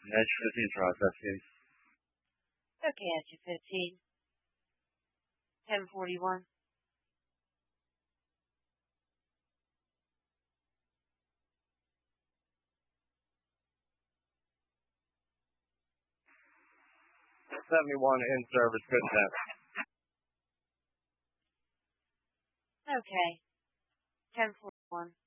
Edge 15 processing. Okay, Edge 15. 1041. In service, good temp. Okay. 1041.